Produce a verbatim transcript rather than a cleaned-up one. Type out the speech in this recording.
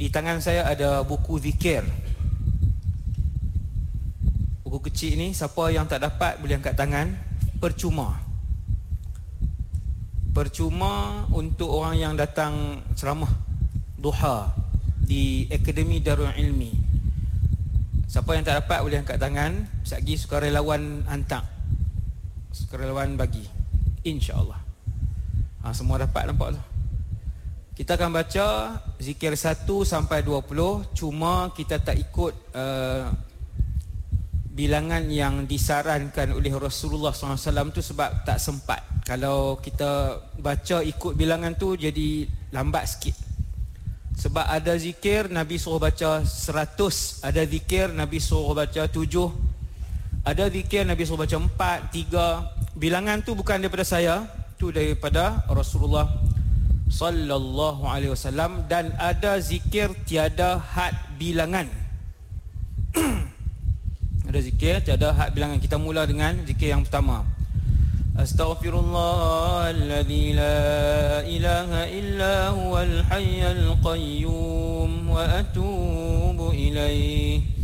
Di tangan saya ada buku zikir. Buku kecil ni, siapa yang tak dapat boleh angkat tangan. Percuma. Percuma untuk orang yang datang ceramah duha di Akademi Darul Ilmi. Siapa yang tak dapat boleh angkat tangan. Sekejap lagi sukarelawan hantar, sukarelawan bagi, InsyaAllah. ha, Semua dapat, nampak tu. Kita akan baca zikir satu sampai dua puluh. Cuma kita tak ikut uh, bilangan yang disarankan oleh Rasulullah sallallahu alaihi wasallam tu sebab tak sempat. Kalau kita baca ikut bilangan tu jadi lambat sikit. Sebab ada zikir Nabi suruh baca seratus, ada zikir Nabi suruh baca tujuh, ada zikir Nabi suruh baca empat, tiga. Bilangan tu bukan daripada saya, tu daripada Rasulullah sallallahu alaihi wasallam. Dan ada zikir tiada had bilangan. Ada zikir tiada had bilangan. Kita mula dengan zikir yang pertama. Astaghfirullahalladzi la ilaha illa huwal hayyul qayyum wa atubu ilaih.